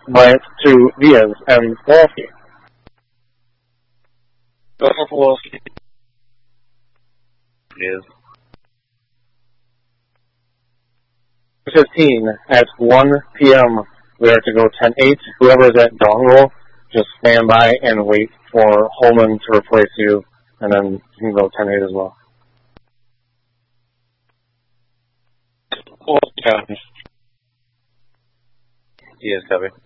Bryant to Diaz and Wolski. Go for Wolski. Is 15 at 1 p.m. We are to go 10-8. Whoever is at dawn roll, just stand by and wait for Holman to replace you, and then you can go 10-8 as well. Diaz, copy.